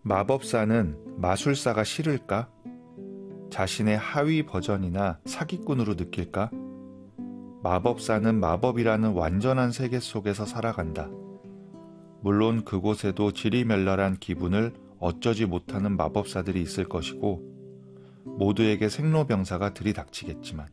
마법사는 마술사가 싫을까? 자신의 하위 버전이나 사기꾼으로 느낄까? 마법사는 마법이라는 완전한 세계 속에서 살아간다. 물론 그곳에도 지리멸렬한 기분을 어쩌지 못하는 마법사들이 있을 것이고 모두에게 생로병사가 들이닥치겠지만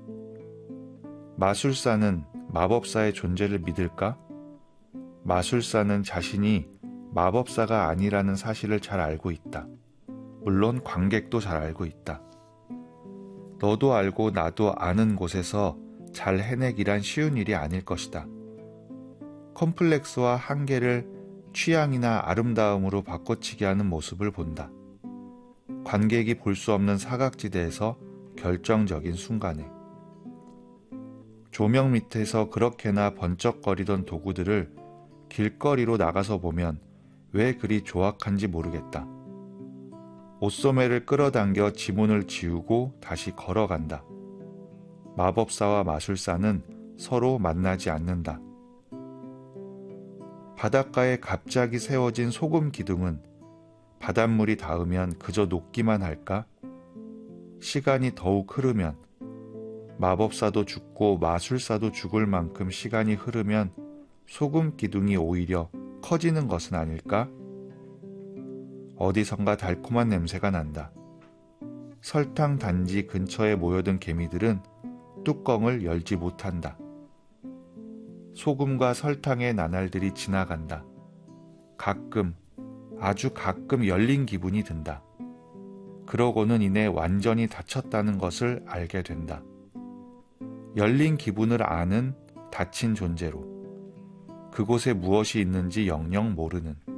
마술사는 마법사의 존재를 믿을까? 마술사는 자신이 마법사가 아니라는 사실을 잘 알고 있다. 물론 관객도 잘 알고 있다. 너도 알고 나도 아는 곳에서 잘 해내기란 쉬운 일이 아닐 것이다. 컴플렉스와 한계를 취향이나 아름다움으로 바꿔치기 하는 모습을 본다. 관객이 볼 수 없는 사각지대에서 결정적인 순간에 조명 밑에서 그렇게나 번쩍거리던 도구들을 길거리로 나가서 보면 왜 그리 조악한지 모르겠다. 옷소매를 끌어당겨 지문을 지우고 다시 걸어간다. 마법사와 마술사는 서로 만나지 않는다. 바닷가에 갑자기 세워진 소금 기둥은 바닷물이 닿으면 그저 녹기만 할까? 시간이 더욱 흐르면 마법사도 죽고 마술사도 죽을 만큼 시간이 흐르면 소금 기둥이 오히려 커지는 것은 아닐까? 어디선가 달콤한 냄새가 난다. 설탕 단지 근처에 모여든 개미들은 뚜껑을 열지 못한다. 소금과 설탕의 나날들이 지나간다. 가끔, 아주 가끔 열린 기분이 든다. 그러고는 이내 완전히 닫혔다는 것을 알게 된다. 열린 기분을 아는 닫힌 존재로 그곳에 무엇이 있는지 영영 모르는